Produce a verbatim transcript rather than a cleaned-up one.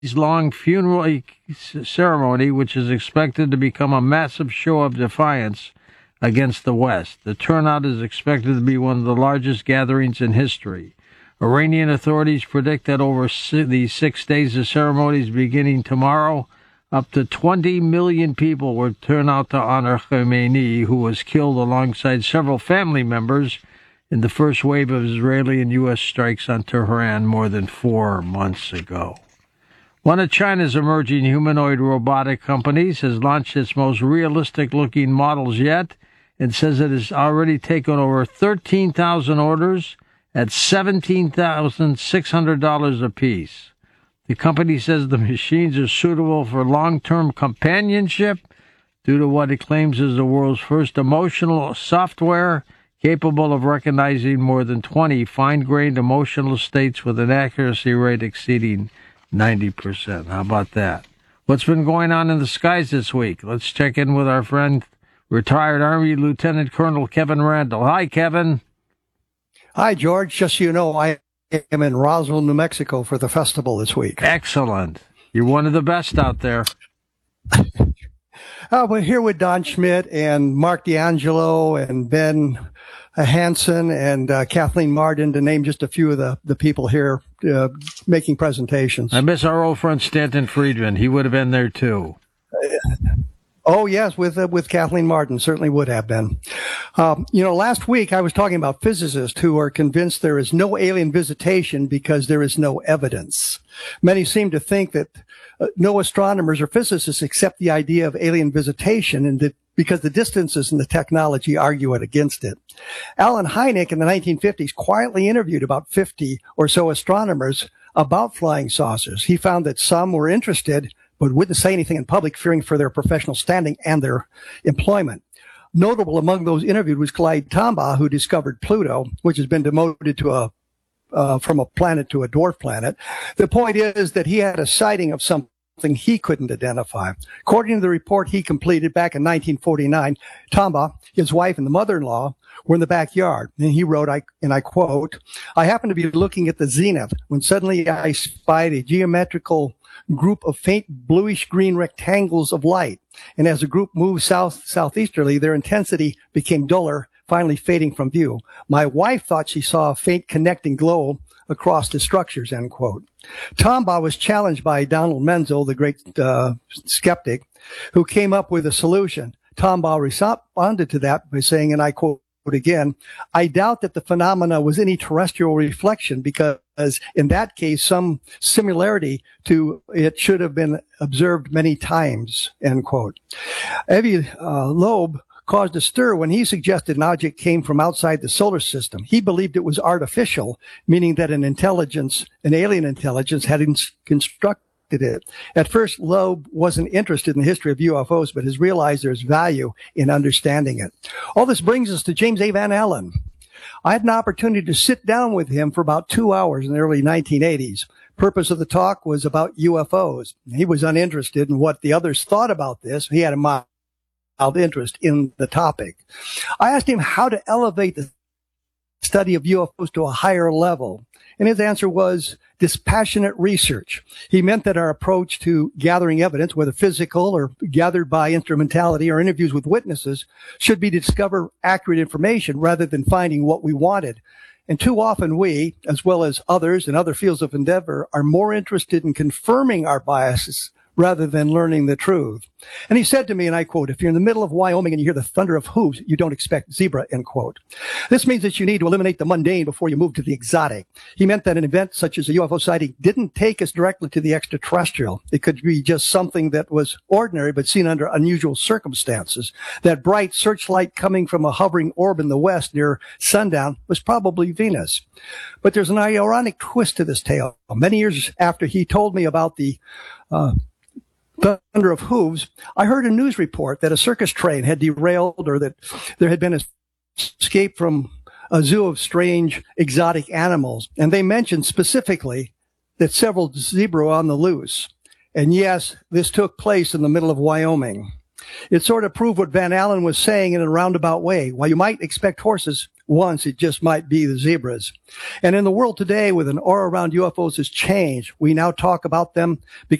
long funeral ceremony, which is expected to become a massive show of defiance against the West. The turnout is expected to be one of the largest gatherings in history. Iranian authorities predict that over the six days of ceremonies beginning tomorrow, up to twenty million people will turn out to honor Khamenei, who was killed alongside several family members in the first wave of Israeli and U S strikes on Tehran more than four months ago. One of China's emerging humanoid robotic companies has launched its most realistic-looking models yet and says it has already taken over thirteen thousand orders at seventeen thousand six hundred dollars apiece. The company says the machines are suitable for long-term companionship due to what it claims is the world's first emotional software capable of recognizing more than twenty fine-grained emotional states with an accuracy rate exceeding ninety percent. How about that? What's been going on in the skies this week? Let's check in with our friend, retired Army Lieutenant Colonel Kevin Randall. Hi, Kevin. Hi, George. Just so you know, I am in Roswell, New Mexico for the festival this week. Excellent. You're one of the best out there. uh, we're here with Don Schmidt and Mark D'Angelo and Ben Hansen and uh, Kathleen Martin, to name just a few of the, the people here uh, making presentations. I miss our old friend Stanton Friedman. He would have been there, too. Oh, yes, with uh, with Kathleen Martin, certainly would have been. Um, you know, last week I was talking about physicists who are convinced there is no alien visitation because there is no evidence. Many seem to think that uh, no astronomers or physicists accept the idea of alien visitation, and that because the distances and the technology argue it against it. Alan Hynek in the nineteen fifties quietly interviewed about fifty or so astronomers about flying saucers. He found that some were interested, but wouldn't say anything in public, fearing for their professional standing and their employment. Notable among those interviewed was Clyde Tombaugh, who discovered Pluto, which has been demoted to a uh, from a planet to a dwarf planet. The point is that he had a sighting of something he couldn't identify. According to the report he completed back in nineteen forty-nine, Tombaugh, his wife, and the mother-in-law were in the backyard. And he wrote, I, and I quote, "I happened to be looking at the zenith when suddenly I spied a geometrical group of faint bluish-green rectangles of light. And as the group moved south southeasterly, their intensity became duller, finally fading from view. My wife thought she saw a faint connecting glow across the structures," end quote. Tombaugh was challenged by Donald Menzel, the great uh, skeptic, who came up with a solution. Tombaugh responded to that by saying, and I quote again, "I doubt that the phenomena was any terrestrial reflection, because in that case, some similarity to it should have been observed many times," end quote. Avi uh, Loeb caused a stir when he suggested an object came from outside the solar system. He believed it was artificial, meaning that an intelligence, an alien intelligence, had ins- constructed it. At first, Loeb wasn't interested in the history of U F Os, but has realized there's value in understanding it. All this brings us to James A. Van Allen. I had an opportunity to sit down with him for about two hours in the early nineteen eighties. Purpose of the talk was about U F Os. He was uninterested in what the others thought about this. He had a mild interest in the topic. I asked him how to elevate the study of U F Os to a higher level, and his answer was dispassionate research. He meant that our approach to gathering evidence, whether physical or gathered by instrumentality or interviews with witnesses, should be to discover accurate information rather than finding what we wanted. And too often we, as well as others in other fields of endeavor, are more interested in confirming our biases rather than learning the truth. And he said to me, and I quote, "If you're in the middle of Wyoming and you hear the thunder of hooves, you don't expect zebra," end quote. This means that you need to eliminate the mundane before you move to the exotic. He meant that an event such as a U F O sighting didn't take us directly to the extraterrestrial. It could be just something that was ordinary but seen under unusual circumstances. That bright searchlight coming from a hovering orb in the west near sundown was probably Venus. But there's an ironic twist to this tale. Many years after he told me about the uh, thunder of hooves, I heard a news report that a circus train had derailed, or that there had been an escape from a zoo of strange exotic animals. And they mentioned specifically that several zebra were on the loose. And yes, this took place in the middle of Wyoming. It sort of proved what Van Allen was saying in a roundabout way. While you might expect horses, once, it just might be the zebras. And in the world today, with an aura around U F Os has changed, we now talk about them because